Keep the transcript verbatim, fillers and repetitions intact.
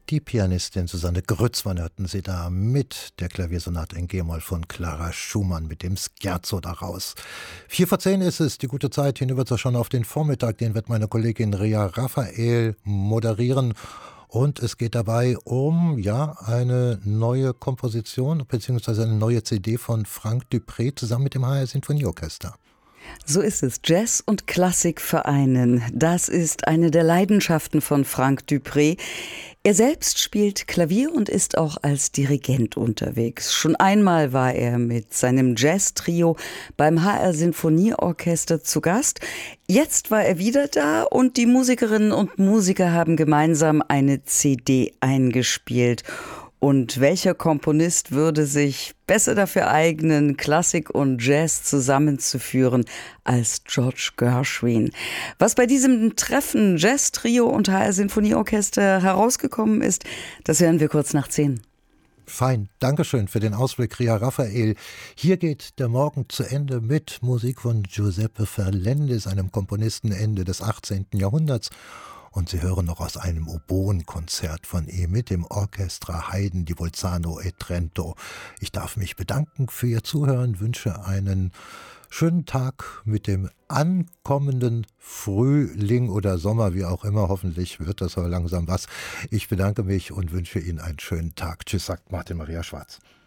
Die Pianistin Susanne Grützmann hörten Sie da mit der Klaviersonate in G-Moll von Clara Schumann mit dem Scherzo daraus. Vier vor zehn ist es, die gute Zeit hinüber zu schauen auf den Vormittag, den wird meine Kollegin Ria Raphael moderieren. Und es geht dabei um ja eine neue Komposition bzw. eine neue C D von Frank Dupré zusammen mit dem H R Sinfonieorchester. So ist es. Jazz und Klassik vereinen. Das ist eine der Leidenschaften von Frank Dupré. Er selbst spielt Klavier und ist auch als Dirigent unterwegs. Schon einmal war er mit seinem Jazz-Trio beim H R Sinfonieorchester zu Gast. Jetzt war er wieder da und die Musikerinnen und Musiker haben gemeinsam eine C D eingespielt. Und welcher Komponist würde sich besser dafür eignen, Klassik und Jazz zusammenzuführen als George Gershwin? Was bei diesem Treffen Jazz-Trio und H R Sinfonieorchester herausgekommen ist, das hören wir kurz nach zehn. Fein, Dankeschön für den Ausblick, Ria Raphael. Hier geht der Morgen zu Ende mit Musik von Giuseppe Ferlendis, einem Komponisten Ende des achtzehnten Jahrhunderts. Und Sie hören noch aus einem Oboenkonzert von ihm mit dem Orchestra Haydn di Bolzano e Trento. Ich darf mich bedanken für Ihr Zuhören, wünsche einen schönen Tag mit dem ankommenden Frühling oder Sommer, wie auch immer. Hoffentlich wird das aber langsam was. Ich bedanke mich und wünsche Ihnen einen schönen Tag. Tschüss, sagt Martin Maria Schwarz.